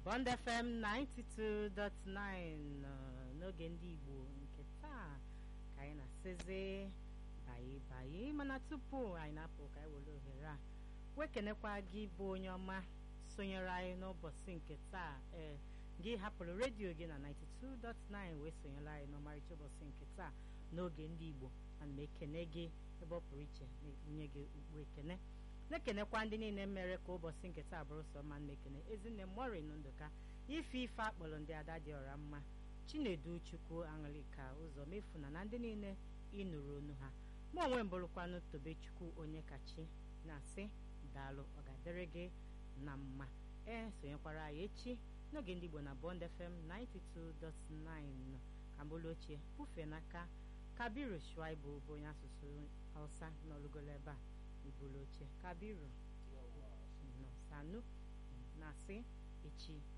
Bond FM 92.9 n'oge ndị Igbo nke taa ka anyị na-asịzi bayi mana tupu anyị na-apụ ka anyị were ohere a wekenekwa gị bụ onye ọma sonyere anyị n'ụbọchị nke taa gị hapụrụ redio gị na 92.9 wee sonyere anyị n'ọmarịcha ụbọchị nke taa n'oge ndị Igbo. Ana m ekene gị ebe ọ pụrụ iche nye gị ukpu ekene na-ekenekwa ndị niile mere ka ụbọchị nke taa bụrụ sọ ma na-ekene Ezinne Morin Ndụka ife akpọrọ ndị ada dị ọra mma Chinedu Chukwu Aṅụlịka ụzọ mefuna na ndị niile ịnụrụ onu ha ma onwe mbụrụkwanụ Tobechukwu onye kachi na-asị daalụ ọ ga-adịrị gị na mma sonyekwara anyị echi n'oge ndị Igbo na Bond FM 92.9 ka mbụlụ ochie bufee n'aka Kabiru Shuaibu bụ onye asụsụ Hausa n'olugolo ebe a ibulu ochie Kabiru nọ Sanu na-asị echi